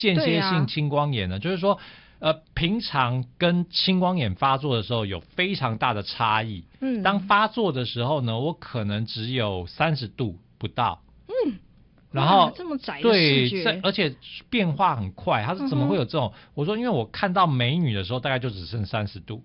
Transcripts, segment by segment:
间歇性青光眼呢，就是说平常跟青光眼发作的时候有非常大的差异。当发作的时候呢，我可能只有30度不到。然后这么窄的视觉， 对，而且变化很快。他说怎么会有这种？我说因为我看到美女的时候大概就只剩30度。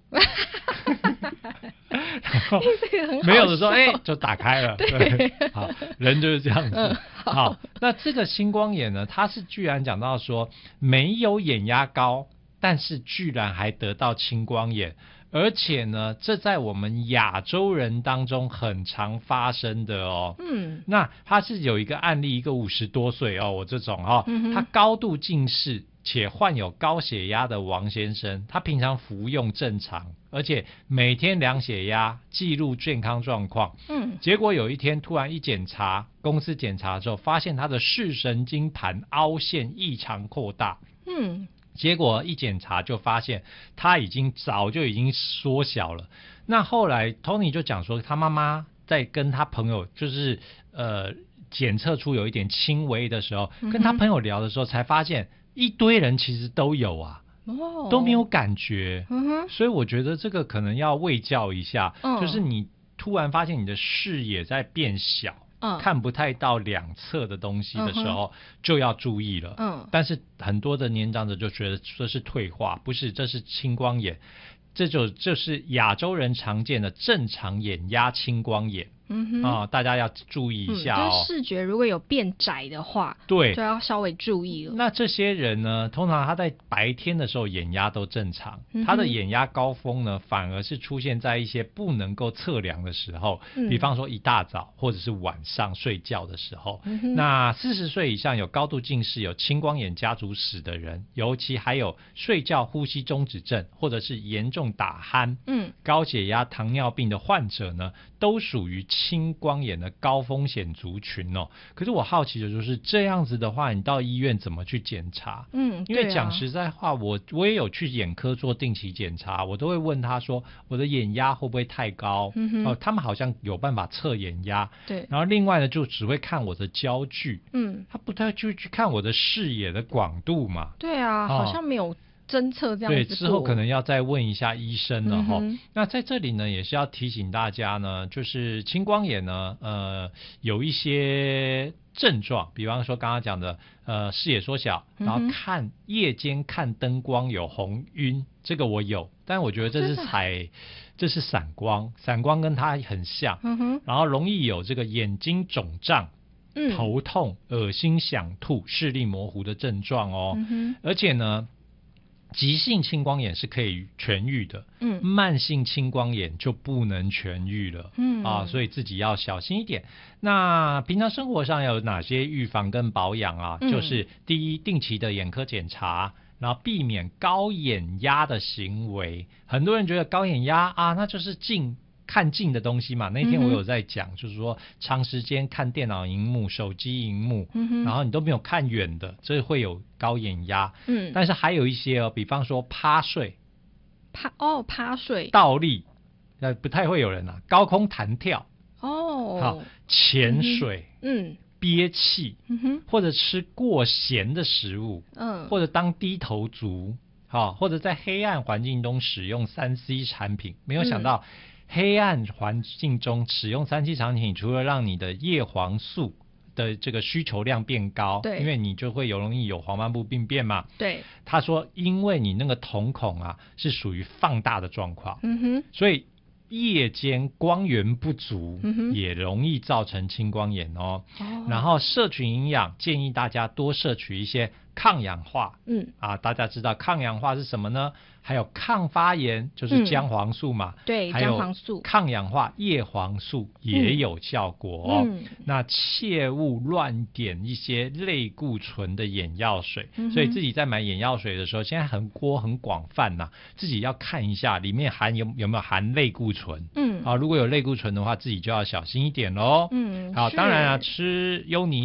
没有的时候就打开了。对，好，人就是这样子。好，那这个青光眼呢，它是居然讲到说没有眼压高，但是居然还得到青光眼。而且呢，这在我们亚洲人当中很常发生的哦。那他是有一个案例，一个50多岁哦，我这种他高度近视且患有高血压的王先生，他平常服用正常，而且每天量血压，记录健康状况。结果有一天突然一检查，公司检查之后发现他的视神经盘凹陷异常扩大。结果一检查就发现他早就已经缩小了。那后来 Tony 就讲说，他妈妈在跟他朋友就是检测出有一点轻微的时候，跟他朋友聊的时候才发现一堆人其实都有啊，都没有感觉。所以我觉得这个可能要卫教一下，就是你突然发现你的视野在变小，看不太到两侧的东西的时候，就要注意了。但是很多的年长者就觉得这是退化，不是，这是青光眼，就是亚洲人常见的正常眼压青光眼。大家要注意一下就是视觉如果有变窄的话， 对， 就要稍微注意了。 那这些人呢，通常他在白天的时候眼压都正常，他的眼压高峰呢，反而是出现在一些不能够测量的时候，比方说一大早或者是晚上睡觉的时候。那40岁以上有高度近视、有青光眼家族史的人，尤其还有睡觉呼吸中止症或者是严重打鼾、高血压、糖尿病的患者呢，都属于青光眼的高风险族群哦。可是我好奇的就是这样子的话，你到医院怎么去检查？因为讲实在话，我也有去眼科做定期检查，我都会问他说我的眼压会不会太高？他们好像有办法测眼压。 对。 然后另外呢，就只会看我的焦距。他不太去看我的视野的广度嘛。 对啊，好像没有侦测这样子。 对，之后可能要再问一下医生了哈。那在这里呢，也是要提醒大家呢，就是青光眼呢，有一些症状，比方说刚刚讲的，视野缩小，然后夜间看灯光有红晕，这个我有，但我觉得这是散光，散光跟它很像。然后容易有这个眼睛肿胀、头痛、恶心、想吐、视力模糊的症状哦。而且呢，急性青光眼是可以痊愈的，慢性青光眼就不能痊愈了。所以自己要小心一点。那平常生活上有哪些预防跟保养啊？就是第一，定期的眼科检查，然后避免高眼压的行为。很多人觉得高眼压啊，那就是看近的东西嘛。那天我有在讲，就是说长时间看电脑萤幕、手机萤幕，然后你都没有看远的，这会有高眼压。但是还有一些比方说趴睡、 趴睡、 倒立，不太会有人啊。高空弹跳，好，潜水，憋气，或者吃过咸的食物，或者当低头族，或者在黑暗环境中使用3C 产品。没有想到黑暗环境中使用3C 产品，除了让你的叶黄素的这个需求量变高，对，因为你就会容易有黄斑部病变嘛。 对， 他说因为你那个瞳孔啊是属于放大的状况，所以夜间光源不足，也容易造成青光眼哦。然后摄取营养，建议大家多摄取一些抗氧化。大家知道抗氧化是什么呢？还有抗发炎，就是姜黄素嘛。 对，姜黄素。 抗氧化叶黄素也有效果哦。那切勿乱点一些类固醇的眼药水。所以自己在买眼药水的时候，现在很广泛呐，自己要看一下里面有没有含类固醇。如果有类固醇的话，自己就要小心一点咯。好，当然啊，吃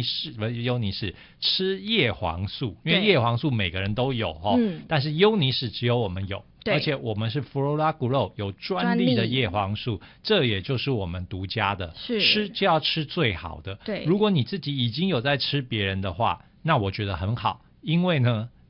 吃叶黄素，因为叶黄素每个人都有但是优尼氏只有我们有。而且我们是 Flora Grow 有专利的叶黄素，这也就是我们独家的。吃就要吃最好的。对，如果你自己已经有在吃别人的话，那我觉得很好，因为呢